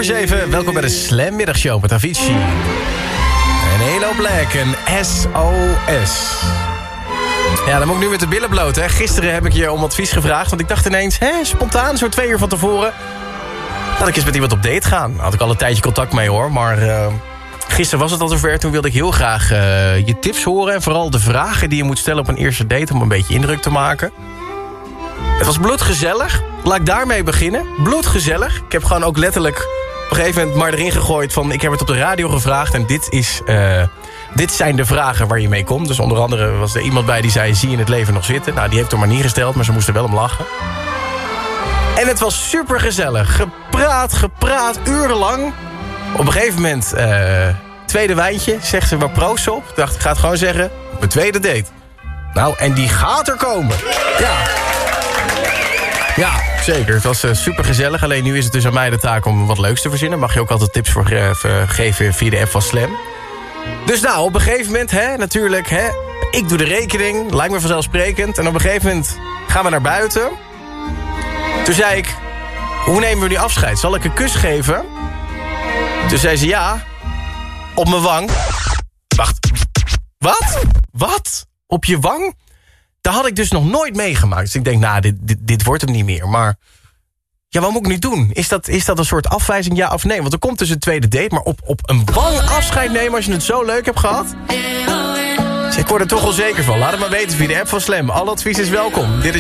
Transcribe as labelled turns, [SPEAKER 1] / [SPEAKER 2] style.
[SPEAKER 1] 7:15. Welkom bij de Slam Middagshow met Avicii. En Halo Black, een SOS. Ja, dan moet ik nu met de billen bloot, hè. Gisteren heb ik je om advies gevraagd, want ik dacht ineens, spontaan, zo 2 uur van tevoren, laat ik eens met iemand op date gaan. Had ik al een tijdje contact mee, hoor, maar gisteren was het al zover. Toen wilde ik heel graag je tips horen en vooral de vragen die je moet stellen op een eerste date om een beetje indruk te maken. Het was bloedgezellig. Laat ik daarmee beginnen. Bloedgezellig. Ik heb gewoon ook letterlijk op een gegeven moment maar erin gegooid van, ik heb het op de radio gevraagd en dit zijn de vragen waar je mee komt. Dus onder andere was er iemand bij die zei, zie je het leven nog zitten? Nou, die heeft er maar niet gesteld, maar ze moesten wel om lachen. En het was super gezellig. Gepraat, urenlang. Op een gegeven moment, tweede wijntje, zegt ze maar proost op. Ik dacht, ik ga het gewoon zeggen, mijn tweede date. Nou, en die gaat er komen. Ja, zeker. Het was super gezellig. Alleen nu is het dus aan mij de taak om wat leuks te verzinnen. Mag je ook altijd tips voor geven via de app van Slam. Dus nou, op een gegeven moment, natuurlijk, ik doe de rekening. Lijkt me vanzelfsprekend. En op een gegeven moment gaan we naar buiten. Toen zei ik, hoe nemen we nu afscheid? Zal ik een kus geven? Toen zei ze, ja, op mijn wang. Wacht, wat? Op je wang? Dat had ik dus nog nooit meegemaakt. Dus ik denk, nou, dit wordt hem niet meer. Maar ja, wat moet ik nu doen? Is dat een soort afwijzing, ja of nee? Want er komt dus een tweede date, maar op een wang afscheid nemen als je het zo leuk hebt gehad? Dus ik word er toch wel zeker van. Laat het maar weten via de app van Slam. Alle advies is welkom. Dit is